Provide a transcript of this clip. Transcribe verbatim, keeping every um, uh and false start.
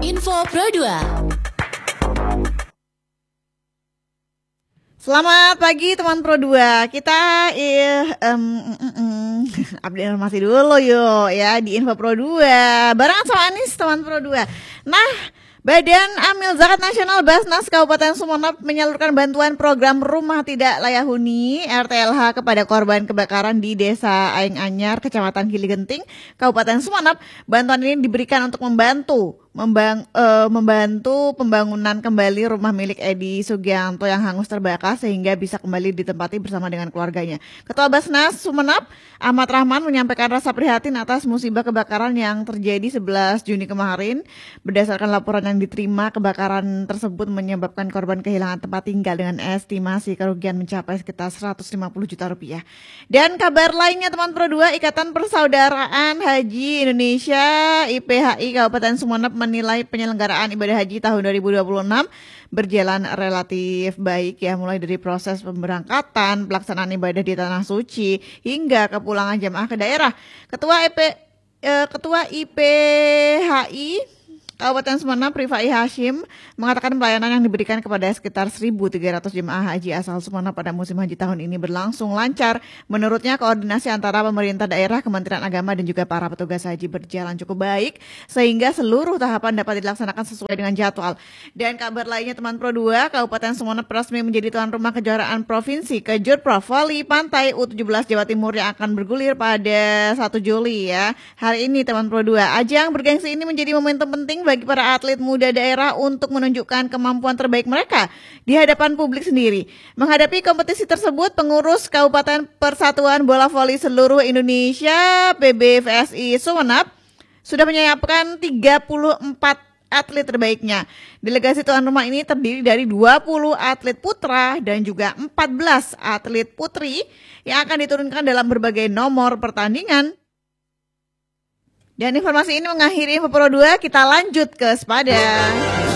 Info Pro dua. Selamat pagi teman Pro dua. Kita eh, um, mm, mm, update informasi dulu yuk ya di Info Pro dua. Barengan sama Anis teman Pro dua. Nah, Badan Amil Zakat Nasional Basnas Kabupaten Sumeneb menyalurkan bantuan program Rumah Tidak Layak Huni R T L H kepada korban kebakaran di Desa Aeng Anyar, Kecamatan Gili Genting, Kabupaten Sumeneb. Bantuan ini diberikan untuk membantu Membang, uh, membantu pembangunan kembali rumah milik Edi Sugianto yang hangus terbakar sehingga bisa kembali ditempati bersama dengan keluarganya. Ketua Basnas Sumeneb, Ahmad Rahman, menyampaikan rasa prihatin atas musibah kebakaran yang terjadi sebelas Juni kemarin. Berdasarkan laporan yang diterima, kebakaran tersebut menyebabkan korban kehilangan tempat tinggal dengan estimasi kerugian mencapai sekitar seratus lima puluh juta rupiah. Dan kabar lainnya teman Pro dua, Ikatan Persaudaraan Haji Indonesia I P H I Kabupaten Sumeneb menilai penyelenggaraan ibadah haji tahun dua ribu dua puluh enam berjalan relatif baik ya, mulai dari proses pemberangkatan, pelaksanaan ibadah di tanah suci hingga kepulangan jemaah ke daerah. Ketua E P eh, Ketua I P H I Kabupaten Sumeneb, Rifai Hashim, mengatakan pelayanan yang diberikan kepada sekitar seribu tiga ratus jemaah haji asal Sumeneb pada musim haji tahun ini berlangsung lancar. Menurutnya, koordinasi antara pemerintah daerah, Kementerian Agama, dan juga para petugas haji berjalan cukup baik, sehingga seluruh tahapan dapat dilaksanakan sesuai dengan jadwal. Dan kabar lainnya teman Pro dua, Kabupaten Sumeneb resmi menjadi tuan rumah kejuaraan provinsi Kejurprov Voli Pantai U tujuh belas Jawa Timur yang akan bergulir pada satu Juli ya. Hari ini teman Pro dua, ajang bergengsi ini menjadi momentum penting bagi para atlet muda daerah untuk menunjukkan kemampuan terbaik mereka di hadapan publik sendiri. Menghadapi kompetisi tersebut, pengurus Kabupaten Persatuan Bola Voli Seluruh Indonesia P B V S I Sumeneb sudah menyiapkan tiga puluh empat atlet terbaiknya. Delegasi tuan rumah ini terdiri dari dua puluh atlet putra dan juga empat belas atlet putri yang akan diturunkan dalam berbagai nomor pertandingan. Dan informasi ini mengakhiri Info Pro dua, kita lanjut ke Sepadan.